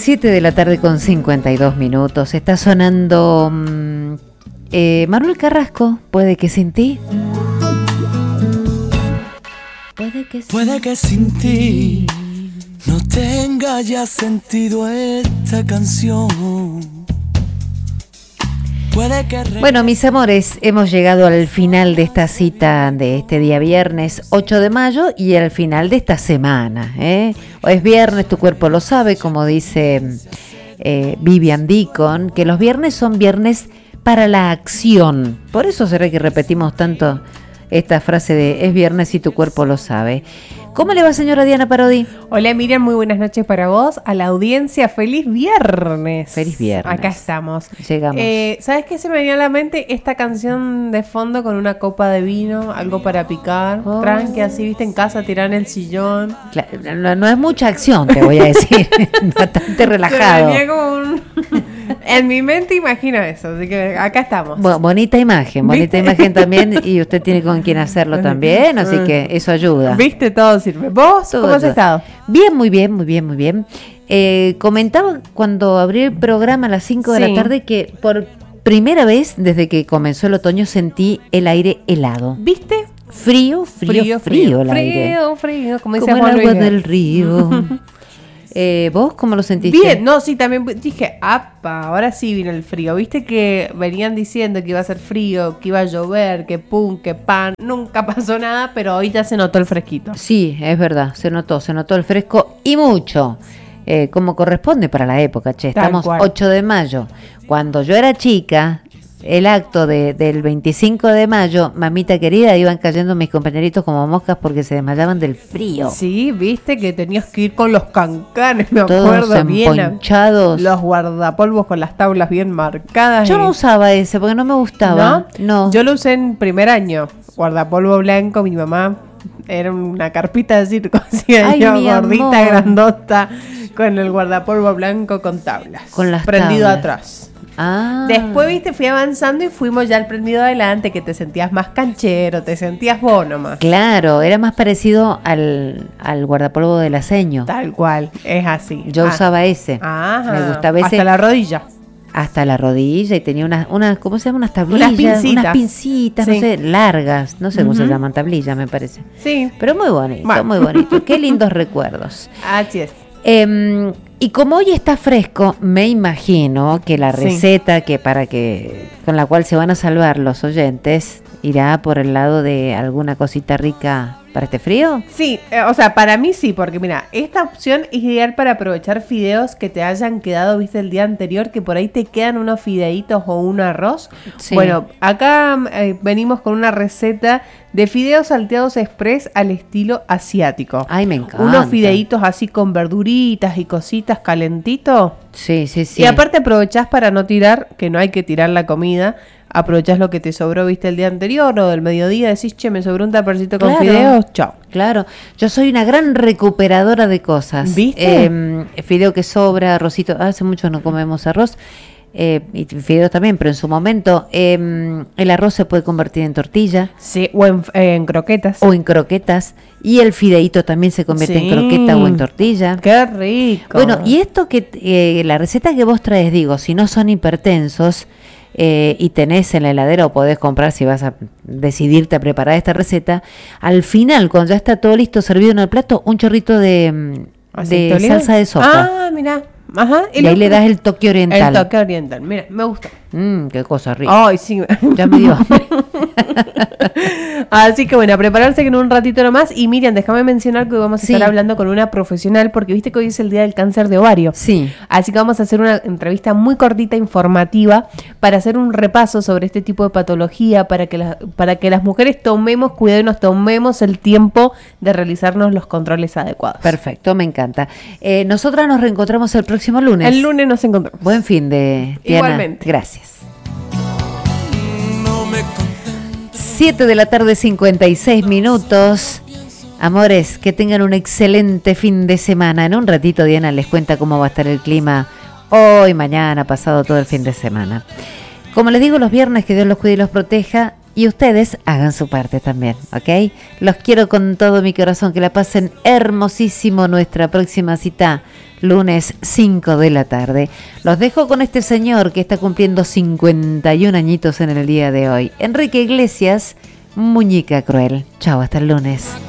7 de la tarde con 52 minutos. Está sonando Manuel Carrasco, Puede que sin ti. Puede que sin ti no tenga ya sentido esta canción. Bueno, mis amores, hemos llegado al final de esta cita de este día viernes 8 de mayo y al final de esta semana. Hoy es viernes, tu cuerpo lo sabe, como dice Vivian Deacon, que los viernes son viernes para la acción. Por eso será que repetimos tanto esta frase de es viernes y tu cuerpo lo sabe. ¿Cómo le va, señora Diana Parodi? Hola, Miriam, muy buenas noches para vos, a la audiencia. ¡Feliz viernes! ¡Feliz viernes! Acá estamos. Llegamos. ¿Sabes qué se me venía a la mente? Esta canción de fondo con una copa de vino, algo para picar, tranqui, así, viste, en casa, tirar en el sillón. Claro, no es mucha acción, te voy a decir. Bastante relajado. Se venía como un... En mi mente imagino eso, así que acá estamos. Bueno, bonita imagen también, y usted tiene con quién hacerlo también, así que eso ayuda. ¿Viste? Todo sirve. ¿Vos todo cómo has estado? Bien, muy bien. Comentaba cuando abrí el programa a las 5 de la tarde que por primera vez desde que comenzó el otoño sentí el aire helado. ¿Viste? Frío el aire. Frío, como dice el Juan agua Luis del río. ¿Vos cómo lo sentiste? Bien, no, sí, también dije, apa, ahora sí vino el frío. Viste que venían diciendo que iba a ser frío, que iba a llover, que pum, que pan. Nunca pasó nada, pero hoy ya se notó el fresquito. Sí, es verdad, se notó el fresco y mucho. Como corresponde para la época, estamos 8 de mayo. Cuando yo era chica, el acto del 25 de mayo, mamita querida, iban cayendo mis compañeritos como moscas porque se desmayaban del frío. Sí, viste que tenías que ir con los cancanes, me todos acuerdo bien. Emponchados. Los guardapolvos con las tablas bien marcadas. Yo no usaba ese porque no me gustaba. No. Yo lo usé en primer año. Guardapolvo blanco, mi mamá era una carpita de circo, así gordita, amor. Grandota, con el guardapolvo blanco con tablas. Con las prendido tablas. Atrás. Ah. Después, viste, fui avanzando y fuimos ya al prendido adelante, que te sentías más canchero, te sentías vos nomás. Claro, era más parecido al guardapolvo del aceño. Tal cual, es así. Yo usaba ese. Ajá. Me gustaba ese. Hasta la rodilla. Hasta la rodilla y tenía unas ¿cómo se llama? Unas tablillas. Unas pincitas, sí. No sé, largas. No sé cómo se llaman, tablillas, me parece. Sí. Pero muy bonito, muy bonito. Qué lindos recuerdos. Así es. Y como hoy está fresco, me imagino que la receta con la cual se van a salvar los oyentes irá por el lado de alguna cosita rica para este frío. Sí, o sea, para mí sí, porque mira, esta opción es ideal para aprovechar fideos que te hayan quedado, viste, el día anterior, que por ahí te quedan unos fideitos o un arroz. Sí. Bueno, acá venimos con una receta de fideos salteados express al estilo asiático. Ay, me encanta. Unos fideitos así con verduritas y cositas calentito. Sí. Y aparte aprovechás para no tirar, que no hay que tirar la comida. Aprovechás lo que te sobró, viste, el día anterior o del mediodía, decís, che, me sobró un tapercito con fideos, chao. Claro, yo soy una gran recuperadora de cosas. ¿Viste? Fideo que sobra, arrocito, hace mucho no comemos arroz, y fideos también, pero en su momento el arroz se puede convertir en tortilla. Sí, o en croquetas. O en croquetas, y el fideíto también se convierte en croqueta o en tortilla. ¡Qué rico! Bueno, y esto que la receta que vos traes, digo, si no son hipertensos, y tenés en la heladera o podés comprar si vas a decidirte a preparar esta receta, al final, cuando ya está todo listo, servido en el plato, un chorrito de salsa de soja. Ah, mirá. Ajá. Y ahí le das el toque oriental. El toque oriental, mira, me gusta. Qué cosa rica. Ay, sí. Ya me dio hambre. Así que bueno, a prepararse que en un ratito nomás. Y Miriam, déjame mencionar que hoy vamos a estar hablando con una profesional, porque viste que hoy es el día del cáncer de ovario. Sí. Así que vamos a hacer una entrevista muy cortita, informativa, para hacer un repaso sobre este tipo de patología, para que las mujeres tomemos cuidado y nos tomemos el tiempo de realizarnos los controles adecuados. Perfecto, me encanta. Nosotras nos reencontramos el próximo lunes. El lunes nos encontramos. Buen fin de Diana. Igualmente. Gracias. 7 de la tarde, 56 minutos. Amores, que tengan un excelente fin de semana. En un ratito Diana les cuenta cómo va a estar el clima hoy, mañana, pasado, todo el fin de semana. Como les digo, los viernes, que Dios los cuide y los proteja. y ustedes hagan su parte también, ¿ok? Los quiero con todo mi corazón, que la pasen hermosísimo. Nuestra próxima cita, lunes 5 de la tarde. Los dejo con este señor que está cumpliendo 51 añitos en el día de hoy. Enrique Iglesias, Muñeca Cruel. Chao, hasta el lunes.